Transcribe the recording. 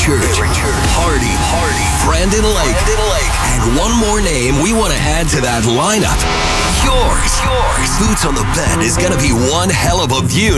Church, Hardy, Brandon Lake, and one more name we want to add to that lineup. Yours. Boots on the Bed is going to be one hell of a view